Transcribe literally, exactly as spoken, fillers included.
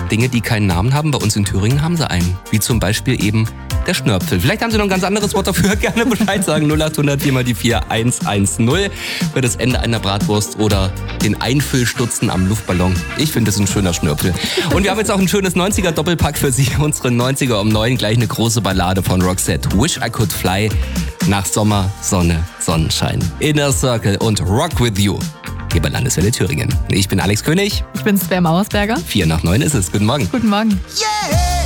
Dinge, die keinen Namen haben. Bei uns in Thüringen haben sie einen. Wie zum Beispiel eben der Schnörpfel. Vielleicht haben Sie noch ein ganz anderes Wort dafür. Gerne Bescheid sagen. null acht hundert vier mal die vier eins eins null für das Ende einer Bratwurst oder den Einfüllstutzen am Luftballon. Ich finde, das ist ein schöner Schnörpfel. Und wir haben jetzt auch ein schönes neunziger-Doppelpack für Sie. Unsere neunziger um neun. Gleich eine große Ballade von Roxette. Wish I Could Fly. Nach Sommer, Sonne, Sonnenschein. Inner Circle und Rock With You. Hier bei Landeswelle Thüringen. Ich bin Alex König. Ich bin Sven Mauersberger. Vier nach neun ist es. Guten Morgen. Guten Morgen. Yeah!